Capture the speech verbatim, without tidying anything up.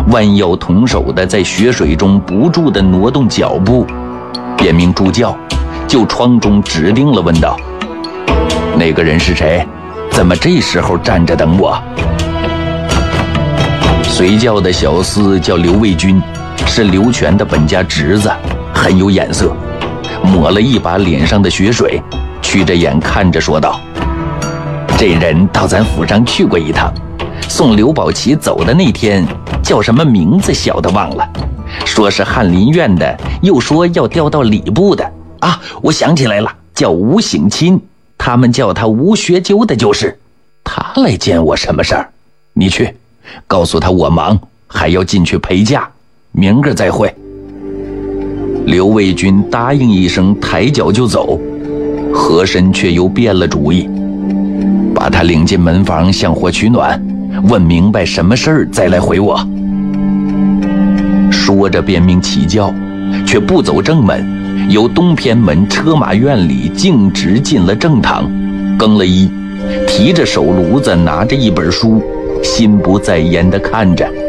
弯腰同手的在血水中不住地挪动脚步。便命助教就窗中指定了，问道：“那个人是谁？怎么这时候站着等我？”随叫的小厮叫刘卫军，是刘全的本家侄子，很有眼色，抹了一把脸上的血水，曲着眼看着说道：“这人到咱府上去过一趟，送刘宝琦走的那天叫什么名字小的忘了，说是翰林院的，又说要调到礼部的啊，我想起来了，叫吴省亲，他们叫他吴学究的就是。他来见我什么事儿？你去告诉他我忙，还要进去陪嫁，明个再会。”刘卫军答应一声，抬脚就走。和珅却又变了主意，把他领进门房，向火取暖，问明白什么事儿再来回我。说着便命起轿，却不走正门，由东偏门车马院里径直进了正堂，更了衣，提着手炉子，拿着一本书，心不在焉地看着。